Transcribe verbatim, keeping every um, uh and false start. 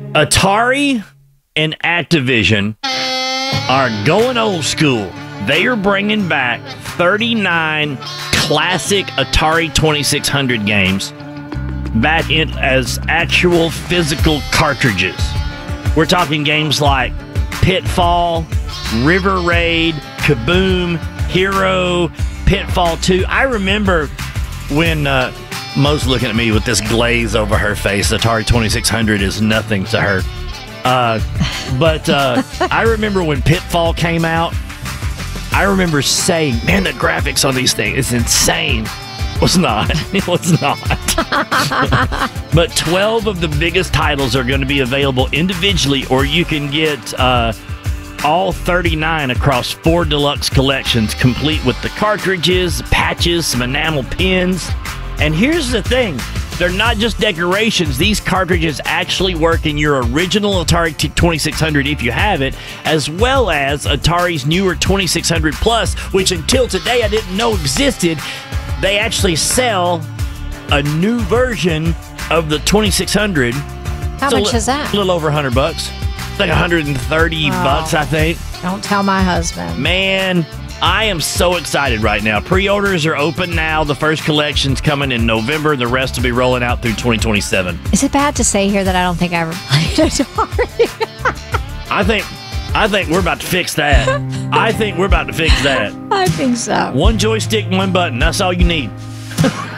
Atari and Activision are going old school. They are bringing back thirty-nine classic Atari twenty-six hundred games back in as actual physical cartridges. We're talking games like Pitfall, River Raid, Kaboom, Hero, Pitfall two. I remember when uh, Mo's looking at me with this glaze over her face. Atari twenty-six hundred is nothing to her. Uh, but uh, I remember when Pitfall came out, I remember saying, man, the graphics on these things is insane. It was not. It was not. But twelve of the biggest titles are going to be available individually, or you can get uh, all thirty-nine across four deluxe collections, complete with the cartridges, patches, some enamel pins. And here's the thing. They're not just decorations. These cartridges actually work in your original Atari twenty-six hundred if you have it, as well as Atari's newer twenty-six hundred Plus, which until today I didn't know existed. They actually sell a new version of the twenty-six hundred. How much is that? A little over one hundred bucks. It's like one hundred thirty Oh. bucks, I think. Don't tell my husband. Man, I am so excited right now. Pre-orders are open now. The first collection's coming in November. The rest will be rolling out through twenty twenty-seven. Is it bad to say here that I don't think I ever played Atari? I think I think we're about to fix that. I think we're about to fix that. I think so. One joystick, one button. That's all you need.